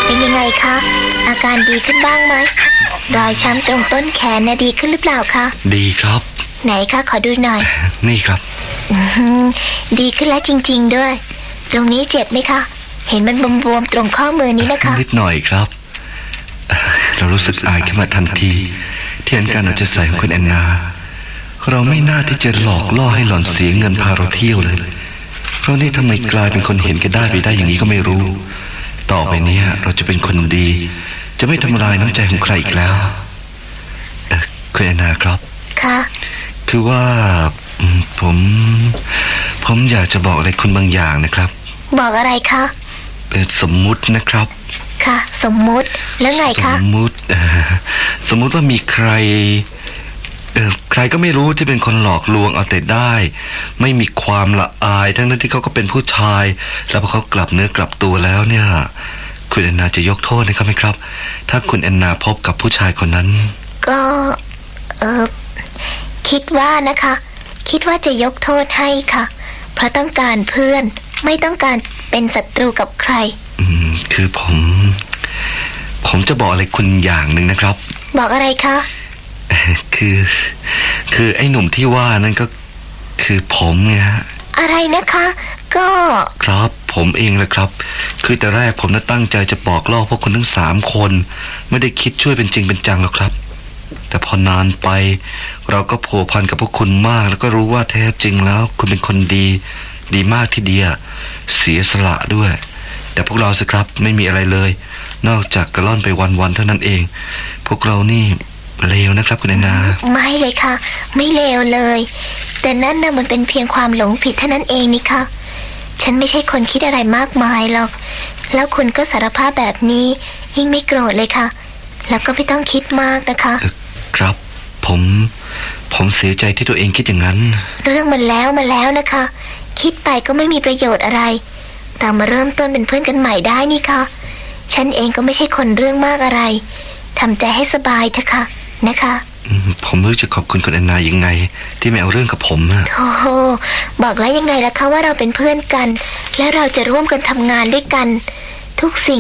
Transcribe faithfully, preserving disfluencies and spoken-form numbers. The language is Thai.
เป็นยังไงคะอาการดีขึ้นบ้างไหมรอยช้ำตรงต้นแขนน่ะดีขึ้นหรือเปล่าคะดีครับไหนคะขอดูหน่อยนี่ครับดีขึ้นแล้วจริงๆด้วยตรงนี้เจ็บไหมคะเห็นมันบวมๆตรงข้อมือนี้นะคะนิดหน่อยครับเรารู้สึกอายขึ้นมาทันทีที่เห็นการเอาใจใส่ของคุณแอนนาเราไม่น่าที่จะหลอกล่อให้หล่อนเสียเงินพาเราเที่ยวเลยเพราะนี่ทำไมกลายเป็นคนเห็นกันได้ไปได้อย่างนี้ก็ไม่รู้ต่อไปนี้เราจะเป็นคนดีจะไม่ทำลายน้ำใจของใครอีกแล้วเออคุณแอนนาครับค่ะคือว่าผมผมอยากจะบอกอะไรคุณบางอย่างนะครับบอกอะไรคะเป็นสมมุตินะครับค่ะสมมุติแล้วไงคะสมมุติสมมุติว่ามีใครเออใครก็ไม่รู้ที่เป็นคนหลอกลวงเอาแต่ได้ไม่มีความละอายทั้งนั้นที่เขาก็เป็นผู้ชายแล้วพอเขากลับเนื้อกลับตัวแล้วเนี่ยคุณแอนนาจะยกโทษนะครับไหมครับถ้าคุณแอนนาพบกับผู้ชายคนนั้นก็เออคิดว่านะคะคิดว่าจะยกโทษให้ค่ะเพราะต้องการเพื่อนไม่ต้องการเป็นศัตรูกับใครอืมคือผมผมจะบอกอะไรคุณอย่างหนึ่งนะครับบอกอะไรคะคือคือไอ้หนุ่มที่ว่านั่นก็คือผมไงฮะอะไรนะคะก็ครับผมเองแหละครับคือแต่แรกผมน่ะตั้งใจจะบอกล่อพวกคุณทั้งสามคนไม่ได้คิดช่วยเป็นจริงเป็นจังหรอกครับแต่พอนานไปเราก็ผัวพันกับพวกคุณมากแล้วก็รู้ว่าแท้จริงแล้วคุณเป็นคนดีดีมากทีเดียวเสียสละด้วยแต่พวกเราสิครับไม่มีอะไรเลยนอกจากกระล่อนไปวันๆเท่านั้นเองพวกเรานี่เลวนะครับคุณแอนนาไม่เลยค่ะไม่เลวเลยแต่นั่นน่ะมันเป็นเพียงความหลงผิดเท่านั้นเองนี่ค่ะฉันไม่ใช่คนคิดอะไรมากมายหรอกแล้วคุณก็สารภาพแบบนี้ยิ่งไม่โกรธเลยค่ะแล้วก็ไม่ต้องคิดมากนะคะครับผมผมเสียใจที่ตัวเองคิดอย่างนั้นเรื่องมันแล้วมาแล้วนะคะคิดไปก็ไม่มีประโยชน์อะไรเรามาเริ่มต้นเป็นเพื่อนกันใหม่ได้นี่ค่ะฉันเองก็ไม่ใช่คนเรื่องมากอะไรทำใจให้สบายเถอะค่ะนะคะผมไม่รู้จะขอบคุณคุณแอนนายังไงที่ไม่เอาเรื่องกับผมอะโอ้โหบอกแล้วยังไงล่ะคะว่าเราเป็นเพื่อนกันและเราจะร่วมกันทำงานด้วยกันทุกสิ่ง